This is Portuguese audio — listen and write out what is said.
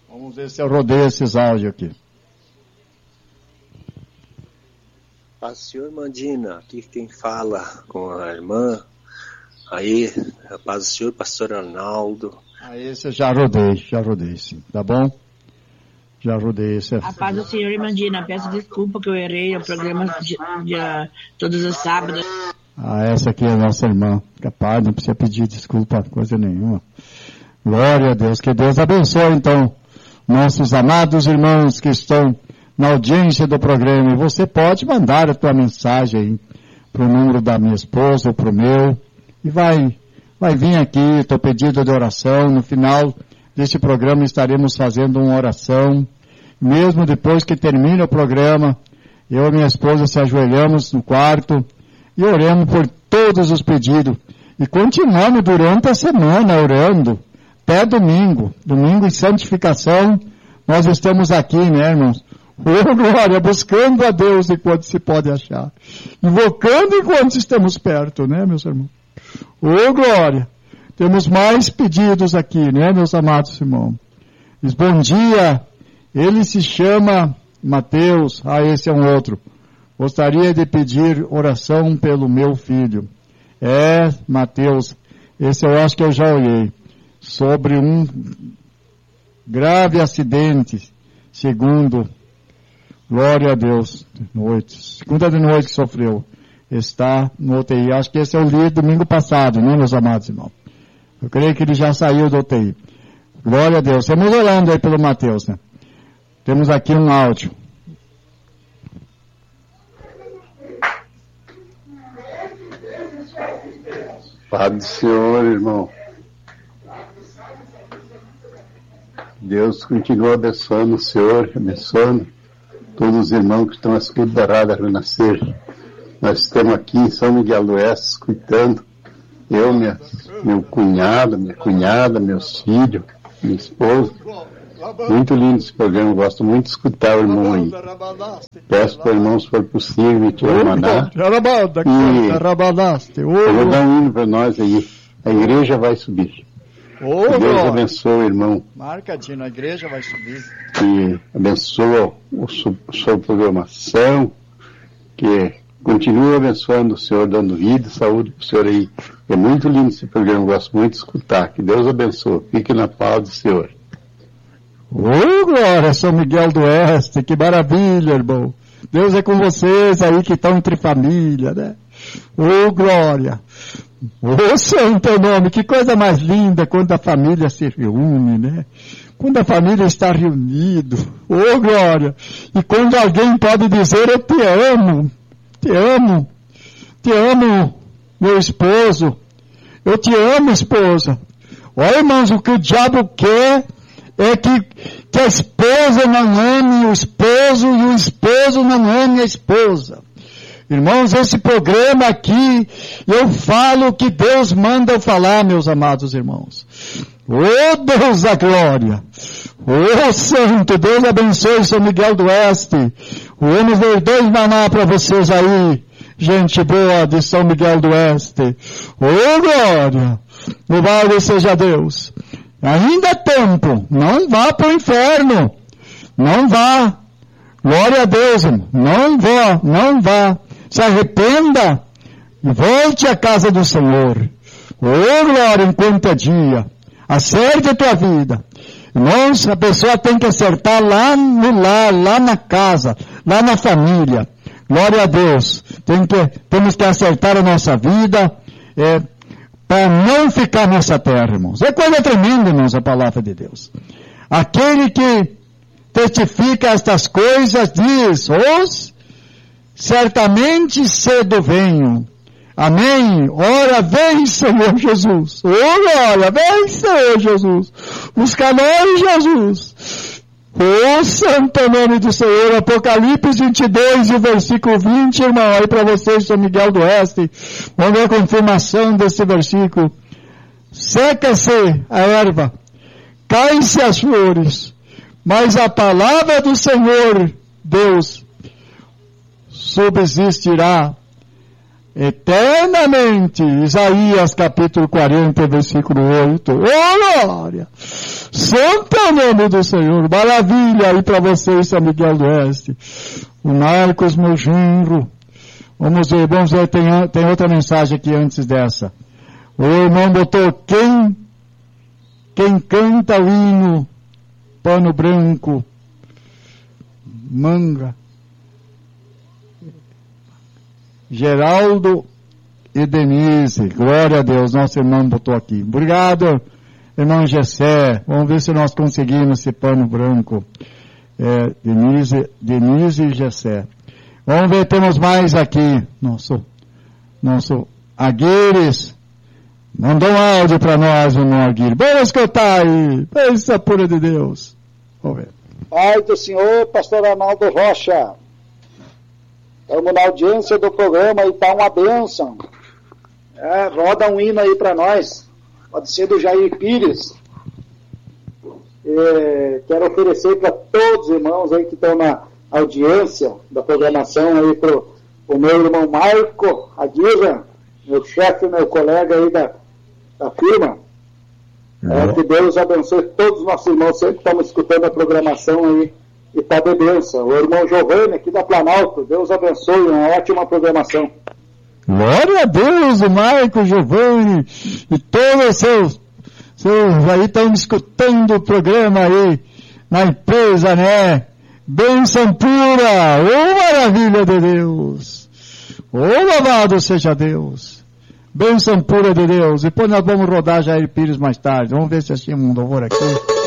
Vamos ver se eu rodeio esses áudios aqui. Paz do Senhor, Mandina, aqui quem fala com a irmã, aí, a paz do Senhor, pastor Arnaldo. Esse eu já rodei sim, tá bom? Já rodei esse. A paz do Senhor, Mandina, peço desculpa que eu errei o programa de todos os sábados. Essa aqui é a nossa irmã, capaz, não precisa pedir desculpa, coisa nenhuma. Glória a Deus, que Deus abençoe então, nossos amados irmãos que estão na audiência do programa. E você pode mandar a tua mensagem para o número da minha esposa ou para o meu. E vai vir aqui, teu pedido de oração. No final deste programa estaremos fazendo uma oração. Mesmo depois que termina o programa, eu e minha esposa se ajoelhamos no quarto e oramos por todos os pedidos. E continuamos durante a semana orando, até domingo. Domingo em santificação, nós estamos aqui, né, irmãos? Oh, glória, buscando a Deus enquanto se pode achar. Invocando enquanto estamos perto, né, meus irmãos? Oh, glória. Temos mais pedidos aqui, né, meus amados irmãos? Diz, bom dia. Ele se chama Mateus. Esse é um outro. Gostaria de pedir oração pelo meu filho. Mateus. Esse eu acho que eu já olhei. Sobre um grave acidente, segundo... Glória a Deus, segunda de noite que sofreu, está no UTI. Acho que esse eu li domingo passado, né, meus amados irmãos? Eu creio que ele já saiu do UTI. Glória a Deus. Estamos orando aí pelo Mateus, né? Temos aqui um áudio. Paz do Senhor, irmão. Deus continua abençoando o Senhor, abençoando todos os irmãos que estão escutando da Rádio Renascer. Nós estamos aqui em São Miguel do Oeste, escutando. Eu, meu cunhado, minha cunhada, meus filhos, minha esposa. Muito lindo esse programa, gosto muito de escutar o irmão aí. Peço para o irmão, se for possível, me tirar mandar. E eu vou dar um hino para nós aí. A igreja vai subir. Que Deus abençoe, irmão. Marcadinho, a igreja vai subir. Que abençoa a sua programação, que continue abençoando o Senhor, dando vida e saúde para o Senhor aí. É muito lindo esse programa, gosto muito de escutar. Que Deus abençoe. Fique na paz do Senhor. Glória, São Miguel do Oeste, que maravilha, irmão. Deus é com vocês aí que estão entre família, né? Glória. Santo nome, que coisa mais linda quando a família se reúne, né? Quando a família está reunida. Glória. E quando alguém pode dizer, eu te amo, meu esposo. Eu te amo, esposa. Olha, irmãos, o que o diabo quer é que a esposa não ame o esposo e o esposo não ame a esposa. Irmãos, esse programa aqui, eu falo o que Deus manda eu falar, meus amados irmãos. Deus da glória. Santo, Deus abençoe São Miguel do Oeste. Vamos ver 2 maná para vocês aí, gente boa de São Miguel do Oeste. Glória. Louvado seja Deus. Ainda é tempo, não vá para o inferno. Não vá. Glória a Deus, não vá. Se arrependa e volte à casa do Senhor. Glória, enquanto é dia. Acerte a tua vida. Irmãos, a pessoa tem que acertar lá no lar, lá na casa, lá na família. Glória a Deus. Temos que acertar a nossa vida para não ficar nessa terra, irmãos. É coisa tremenda, irmãos, a palavra de Deus. Aquele que testifica estas coisas diz, certamente cedo venho. Amém? Ora, vem, Senhor Jesus. Glória, vem, Senhor Jesus. Busca nós, Jesus. Santo nome do Senhor. Apocalipse 22 e versículo 20, irmão. Aí para vocês, São Miguel do Oeste. Vamos ver a confirmação desse versículo. Seca-se a erva, caem-se as flores, mas a palavra do Senhor, Deus, subsistirá eternamente. Isaías capítulo 40, versículo 8. Glória! Santo é o nome do Senhor. Maravilha aí para vocês, São Miguel do Oeste. O Marcos, meu genro. Vamos ver, tem outra mensagem aqui antes dessa. O irmão botou quem canta o hino, pano branco, manga. Geraldo e Denise, glória a Deus, nosso irmão botou aqui. Obrigado, irmão Gessé. Vamos ver se nós conseguimos esse pano branco. Denise e Gessé. Vamos ver, temos mais aqui. Nosso Aguires mandou um áudio para nós, irmão Aguires. Vamos escutar aí. Bênção pura de Deus. Vamos ver. Pai do Senhor, pastor Arnaldo Rocha. Estamos na audiência do programa e está uma bênção. Roda um hino aí para nós. Pode ser do Jair Pires. Quero oferecer para todos os irmãos aí que estão na audiência da programação aí para o meu irmão Marco Aguirre, meu chefe, meu colega aí da firma. Que Deus abençoe todos os nossos irmãos, sempre estamos escutando a programação aí e está de bênção. O irmão Giovanni aqui da Planalto, Deus abençoe, uma ótima programação. Glória a Deus, o Marco, Giovanni e todos os seus aí estão escutando o programa aí na empresa, né? Bênção pura, maravilha de Deus, louvado seja Deus, bênção pura de Deus. Depois nós vamos rodar Jair Pires mais tarde, vamos ver se achamos um louvor aqui.